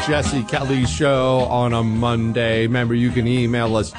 Jesse Kelly Show on a Monday. Remember, you can email us,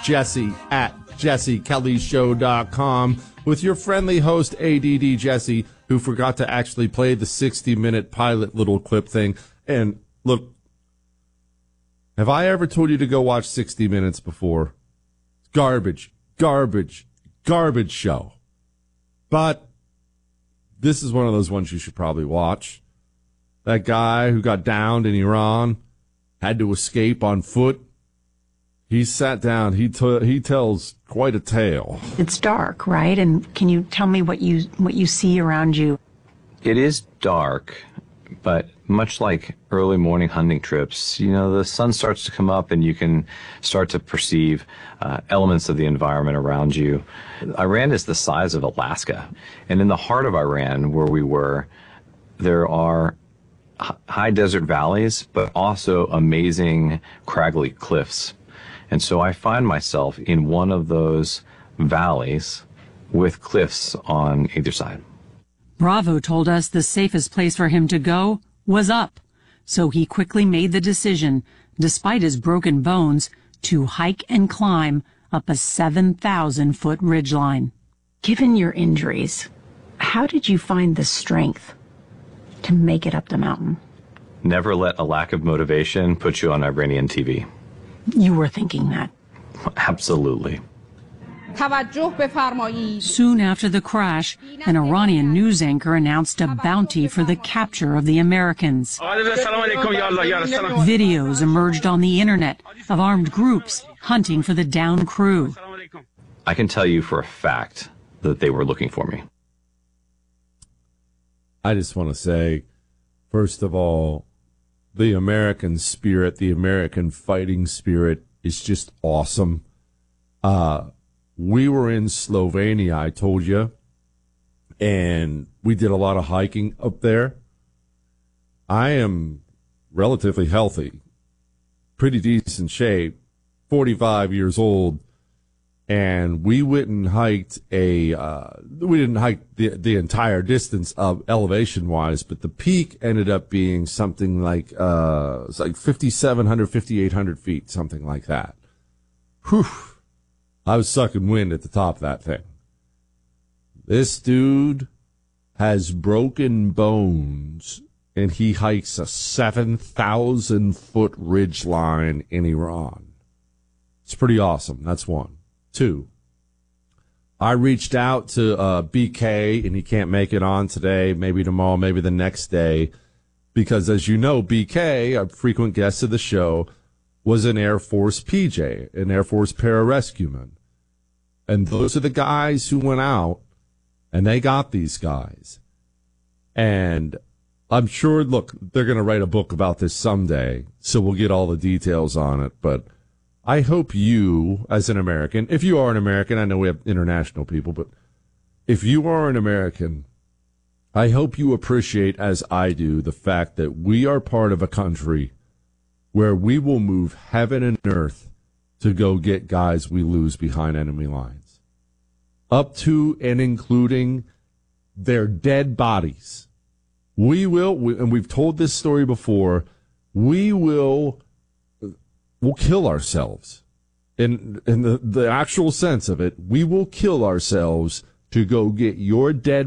jesse@jessekellyshow.com, with your friendly host, ADD Jesse, who forgot to actually play the 60-minute pilot little clip thing. And look, have I ever told you to go watch 60 Minutes before? Garbage show. But this is one of those ones you should probably watch. That guy who got downed in Iran had to escape on foot. He sat down. He tells quite a tale. It's dark, right? And can you tell me what you see around you? It is dark, but much like early morning hunting trips, the sun starts to come up and you can start to perceive elements of the environment around you. Iran is the size of Alaska. And in the heart of Iran, where we were, there are high desert valleys, but also amazing craggly cliffs. And so I find myself in one of those valleys with cliffs on either side. Bravo told us the safest place for him to go was up. So he quickly made the decision, despite his broken bones, to hike and climb up a 7,000-foot ridgeline. Given your injuries, how did you find the strength to make it up the mountain? Never let a lack of motivation put you on Iranian TV. You were thinking that. Absolutely. Soon after the crash, an Iranian news anchor announced a bounty for the capture of the Americans. Videos emerged on the internet of armed groups hunting for the downed crew. I can tell you for a fact that they were looking for me. I just want to say, first of all, the American spirit, the American fighting spirit is just awesome. We were in Slovenia, I told you, and we did a lot of hiking up there. I am relatively healthy, pretty decent shape, 45 years old, and we went and hiked we didn't hike the entire distance of elevation-wise, but the peak ended up being something like, it's like 5,700, 5,800 feet, something like that. Whew. I was sucking wind at the top of that thing. This dude has broken bones, and he hikes a 7,000-foot ridge line in Iran. It's pretty awesome. That's one. Two, I reached out to BK, and he can't make it on today, maybe tomorrow, maybe the next day, because as you know, BK, a frequent guest of the show, was an Air Force PJ, an Air Force pararescueman. And those are the guys who went out, and they got these guys. And I'm sure, look, they're going to write a book about this someday, so we'll get all the details on it. But I hope you, as an American, if you are an American, I know we have international people, but if you are an American, I hope you appreciate, as I do, the fact that we are part of a country where we will move heaven and earth to go get guys we lose behind enemy lines, up to and including their dead bodies. We will, and we've told this story before, we'll kill ourselves. In the actual sense of it, we will kill ourselves to go get your dead